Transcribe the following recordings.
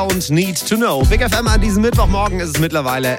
und Need to Know. Big FM an diesem Mittwochmorgen ist es mittlerweile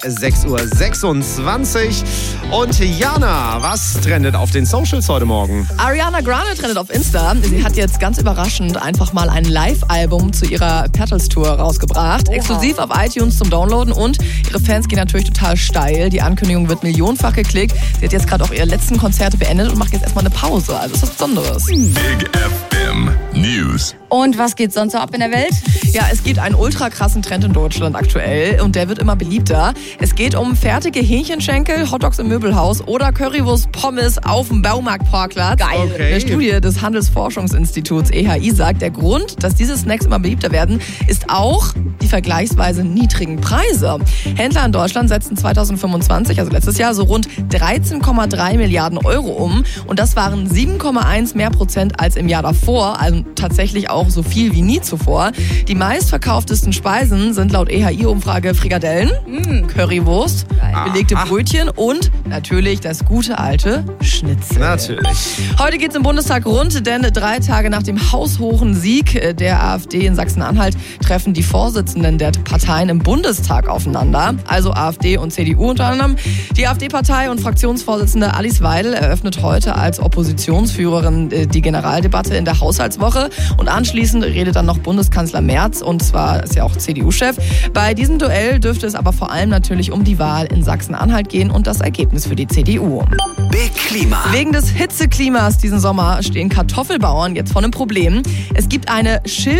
6:26 Uhr. Und Jana, was trendet auf den Socials heute Morgen? Ariana Grande trendet auf Insta. Sie hat jetzt ganz überraschend einfach mal ein Live-Album zu ihrer Petals-Tour rausgebracht. Oha. Exklusiv auf iTunes zum Downloaden und ihre Fans gehen natürlich total steil. Die Ankündigung wird millionenfach geklickt. Sie hat jetzt gerade auch ihre letzten Konzerte beendet und macht jetzt erstmal eine Pause. Also ist was Besonderes. Big FM News. Und was geht sonst so ab in der Welt? Ja, es gibt einen ultra krassen Trend in Deutschland aktuell und der wird immer beliebter. Es geht um fertige Hähnchenschenkel, Hotdogs im Möbelhaus oder Currywurst Pommes auf dem Baumarktparkplatz. Geil. Okay. Eine Studie des Handelsforschungsinstituts EHI sagt, der Grund, dass diese Snacks immer beliebter werden, ist auch die vergleichsweise niedrigen Preise. Händler in Deutschland setzten 2025, also letztes Jahr, so rund 13,3 Milliarden Euro um. Und das waren 7,1 mehr Prozent als im Jahr davor, also tatsächlich auch so viel wie nie zuvor. Die meistverkauftesten Speisen sind laut EHI-Umfrage Frikadellen, Currywurst, belegte Brötchen und natürlich das gute alte Schnitzel. Natürlich. Heute geht es im Bundestag rund, denn 3 Tage nach dem haushohen Sieg der AfD in Sachsen-Anhalt treffen die Vorsitzenden der Parteien im Bundestag aufeinander, also AfD und CDU unter anderem. Die AfD-Partei und Fraktionsvorsitzende Alice Weidel eröffnet heute als Oppositionsführerin die Generaldebatte in der Haushaltswoche und anschließend redet dann noch Bundeskanzler Merz, und zwar ist ja auch CDU-Chef. Bei diesem Duell dürfte es aber vor allem natürlich um die Wahl in Sachsen-Anhalt gehen und das Ergebnis für die CDU. Big Klima. Wegen des Hitzeklimas diesen Sommer stehen Kartoffelbauern jetzt vor einem Problem. Es gibt eine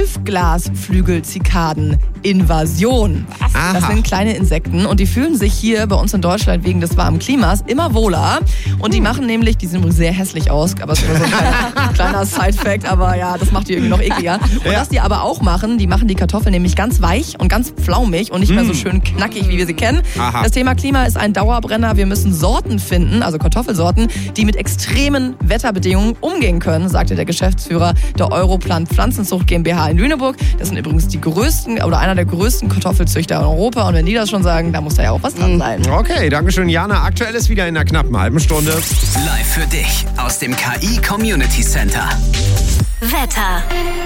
Schilfglasflügelzikaden-Invasion. Das sind kleine Insekten und die fühlen sich hier bei uns in Deutschland wegen des warmen Klimas immer wohler. Und die machen nämlich, die sehen übrigens sehr hässlich aus, aber es ist nur so ein kleiner Side-Fact, aber ja, das macht die irgendwie noch ekliger. Und was die aber auch machen, die machen die Kartoffeln nämlich ganz weich und ganz flaumig und nicht mehr so schön knackig, wie wir sie kennen. Aha. Das Thema Klima ist ein Dauerbrenner. Wir müssen Sorten finden, also Kartoffelsorten, die mit extremen Wetterbedingungen umgehen können, sagte der Geschäftsführer der Europlant Pflanzenzucht GmbH in Lüneburg. Das sind übrigens die größten oder einer der größten Kartoffelzüchter in Europa. Und wenn die das schon sagen, da muss da ja auch was dran sein. Okay, dankeschön, Jana. Aktuell ist wieder in einer knappen halben Stunde. Live für dich aus dem KI Community Center. Wetter.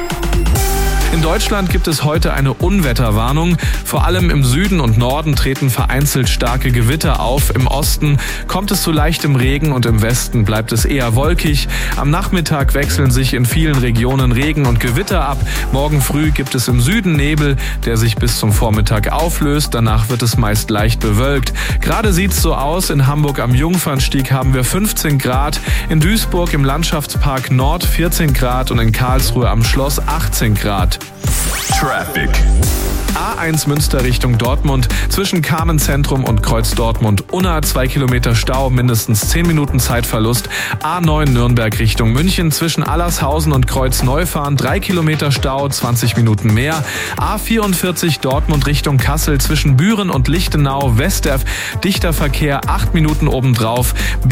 In Deutschland gibt es heute eine Unwetterwarnung. Vor allem im Süden und Norden treten vereinzelt starke Gewitter auf. Im Osten kommt es zu leichtem Regen und im Westen bleibt es eher wolkig. Am Nachmittag wechseln sich in vielen Regionen Regen und Gewitter ab. Morgen früh gibt es im Süden Nebel, der sich bis zum Vormittag auflöst. Danach wird es meist leicht bewölkt. Gerade sieht es so aus. In Hamburg am Jungfernstieg haben wir 15 Grad. In Duisburg im Landschaftspark Nord 14 Grad und in Karlsruhe am Schloss 18 Grad. Traffic. A1 Münster Richtung Dortmund, zwischen Carmen-Zentrum und Kreuz Dortmund-Unna 2 Kilometer Stau, mindestens 10 Minuten Zeitverlust. A9 Nürnberg Richtung München, zwischen Allershausen und Kreuz Neufahren 3 Kilometer Stau, 20 Minuten mehr. A44 Dortmund Richtung Kassel, zwischen Büren und Lichtenau Westev, dichter Verkehr 8 Minuten obendrauf.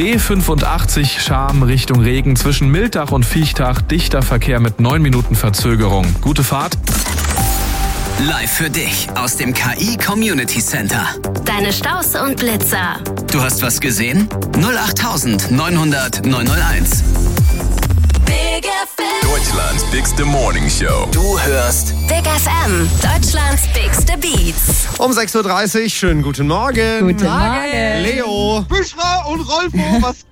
B85 Scharm Richtung Regen, zwischen Miltach und Viechtach, dichter Verkehr mit 9 Minuten Verzögerung. Gute Fahrt. Live für dich aus dem KI Community Center. Deine Staus und Blitzer. Du hast was gesehen? 08900 901. Big FM. Deutschlands bigste Morning Show. Du hörst Big FM. Deutschlands bigste Beats. Um 6:30 Uhr, schönen guten Morgen. Guten Morgen. Leo. Büschra und Rolfo, was